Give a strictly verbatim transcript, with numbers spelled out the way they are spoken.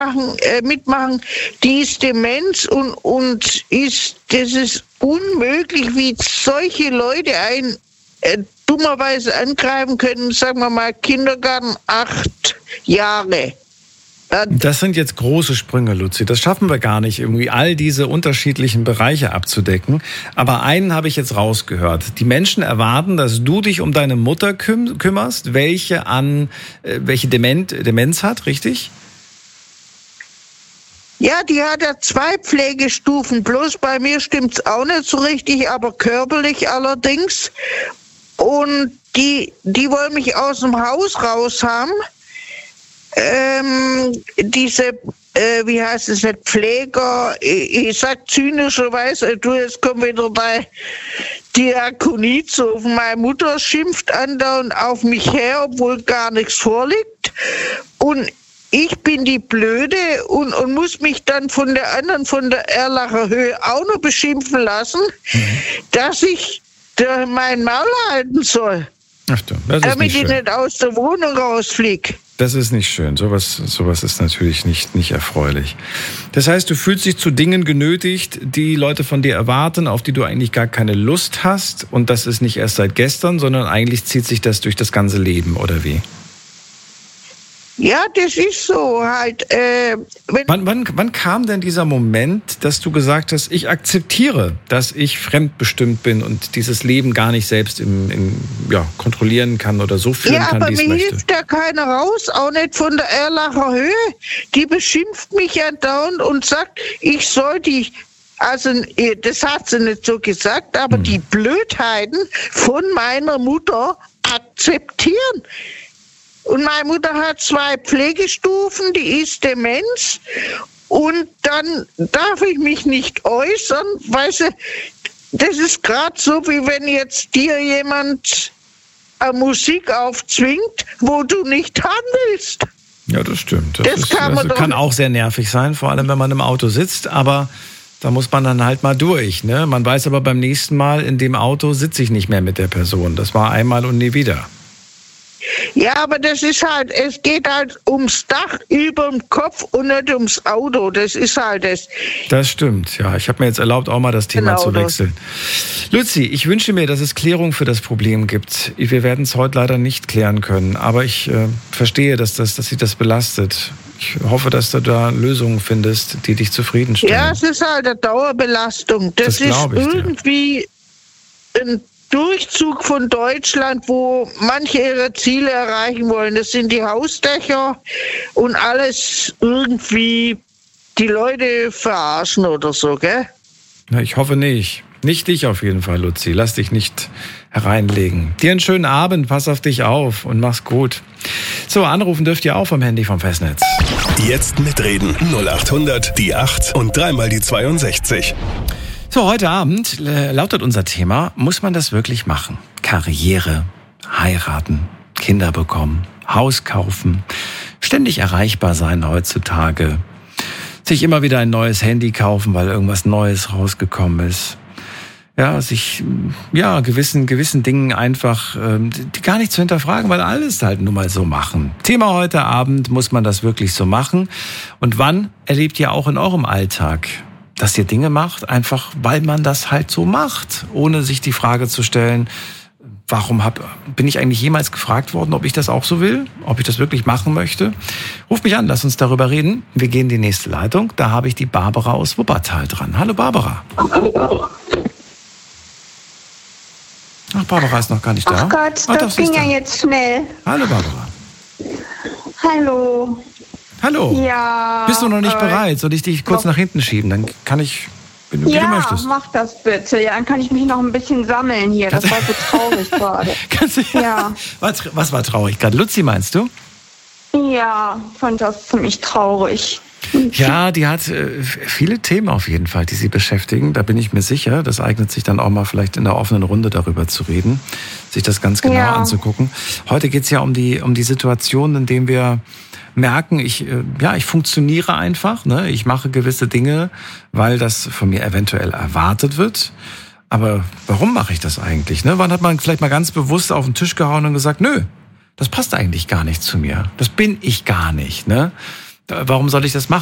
machen, äh, mitmachen, die ist Demenz und, und ist, das ist unmöglich, wie solche Leute ein äh, dummerweise angreifen können, sagen wir mal Kindergarten, acht Jahre. Das sind jetzt große Sprünge, Luzi. Das schaffen wir gar nicht, irgendwie all diese unterschiedlichen Bereiche abzudecken. Aber einen habe ich jetzt rausgehört. Die Menschen erwarten, dass du dich um deine Mutter küm- kümmerst, welche an äh, welche Dement, Demenz hat, richtig? Ja, die hat ja zwei Pflegestufen. Bloß bei mir stimmt's auch nicht so richtig, aber körperlich allerdings. Und die, die wollen mich aus dem Haus raus haben. Ähm, diese, äh, wie heißt es nicht, Pfleger, ich, ich sag zynischerweise, du, jetzt kommt wieder bei Diakonie zu, meine Mutter schimpft andauernd auf mich her, obwohl gar nichts vorliegt. Und ich bin die Blöde und, und muss mich dann von der anderen, von der Erlacher Höhe auch noch beschimpfen lassen, mhm. dass ich der, mein Maul halten soll. Ach du, das ist damit nicht ich schön. nicht aus der Wohnung rausfliege. Das ist nicht schön. Sowas, sowas ist natürlich nicht, nicht erfreulich. Das heißt, du fühlst dich zu Dingen genötigt, die Leute von dir erwarten, auf die du eigentlich gar keine Lust hast. Und das ist nicht erst seit gestern, sondern eigentlich zieht sich das durch das ganze Leben, oder wie? Ja, das ist so halt. Äh, wenn wann, wann, wann kam denn dieser Moment, dass du gesagt hast, ich akzeptiere, dass ich fremdbestimmt bin und dieses Leben gar nicht selbst im, im, ja, kontrollieren kann oder so führen ja, kann, wie es möchte? Ja, aber mir hilft ja keiner raus, auch nicht von der Erlacher Höhe. Die beschimpft mich ja dauernd und sagt, ich soll die... Also, das hat sie nicht so gesagt, aber hm. die Blödheiten von meiner Mutter akzeptieren. Und meine Mutter hat zwei Pflegestufen, die ist Demenz. Und dann darf ich mich nicht äußern, weißt du, das ist gerade so, wie wenn jetzt dir jemand eine Musik aufzwingt, wo du nicht handelst. Ja, das stimmt. Das, das ist, kann, man das kann auch sehr nervig sein, vor allem wenn man im Auto sitzt, aber da muss man dann halt mal durch. Ne? Man weiß aber beim nächsten Mal, in dem Auto sitze ich nicht mehr mit der Person. Das war einmal und nie wieder. Ja, aber das ist halt, es geht halt ums Dach über dem Kopf und nicht ums Auto. Das ist halt das. Das stimmt, ja. Ich habe mir jetzt erlaubt, auch mal das Thema genau zu wechseln. Luzi, ich wünsche mir, dass es Klärung für das Problem gibt. Wir werden es heute leider nicht klären können, aber ich äh, verstehe, dass, das, dass sich das belastet. Ich hoffe, dass du da Lösungen findest, die dich zufriedenstellen. Ja, es ist halt eine Dauerbelastung. Das, das ist irgendwie dir. ein Durchzug von Deutschland, wo manche ihre Ziele erreichen wollen. Das sind die Hausdächer und alles irgendwie die Leute verarschen oder so, gell? Na, ich hoffe nicht. Nicht dich auf jeden Fall, Luzi. Lass dich nicht hereinlegen. Dir einen schönen Abend, pass auf dich auf und mach's gut. So, anrufen dürft ihr auch vom Handy vom Festnetz. Jetzt mitreden. null acht hundert, die acht und dreimal die zweiundsechzig. So, heute Abend äh, lautet unser Thema, muss man das wirklich machen? Karriere, heiraten, Kinder bekommen, Haus kaufen, ständig erreichbar sein heutzutage, sich immer wieder ein neues Handy kaufen, weil irgendwas Neues rausgekommen ist. Ja, sich ja gewissen gewissen Dingen einfach ähm, die gar nicht zu hinterfragen, weil alles halt nun mal so machen. Thema heute Abend, muss man das wirklich so machen? Und wann erlebt ihr auch in eurem Alltag, dass ihr Dinge macht, einfach weil man das halt so macht, ohne sich die Frage zu stellen, warum hab, bin ich eigentlich jemals gefragt worden, ob ich das auch so will, ob ich das wirklich machen möchte? Ruf mich an, lass uns darüber reden. Wir gehen in die nächste Leitung, da habe ich die Barbara aus Wuppertal dran. Hallo Barbara. Hallo Barbara. Ach, Barbara ist noch gar nicht da. Ach Gott, Ach, das ging ja jetzt schnell. Hallo Barbara. Hallo. Hallo. Ja. Bist du noch nicht äh, bereit? Soll ich dich kurz nach hinten schieben? Dann kann ich, wenn du ja, gerne möchtest. Ja, mach das bitte. Ja, dann kann ich mich noch ein bisschen sammeln hier. Das war so traurig gerade. Kannst du, ja. Was, was war traurig gerade? Luzi, meinst du? Ja, fand das ziemlich traurig. Ja, die hat äh, viele Themen auf jeden Fall, die sie beschäftigen. Da bin ich mir sicher. Das eignet sich dann auch mal vielleicht in der offenen Runde darüber zu reden, sich das ganz genau ja. anzugucken. Heute geht's ja um die um die Situation, in dem wir merken, ich äh, ja, ich funktioniere einfach, ne? Ich mache gewisse Dinge, weil das von mir eventuell erwartet wird. Aber warum mache ich das eigentlich? Ne? Wann hat man vielleicht mal ganz bewusst auf den Tisch gehauen und gesagt, nö, das passt eigentlich gar nicht zu mir. Das bin ich gar nicht, ne? Warum soll ich das machen?